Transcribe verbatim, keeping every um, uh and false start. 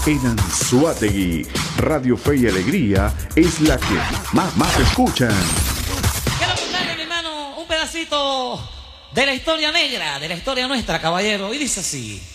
En Anzoátegui, Radio Fe y Alegría es la que más, más escuchan. Quiero contarle, mi hermano, un pedacito de la historia negra, de la historia nuestra, caballero. Y dice así.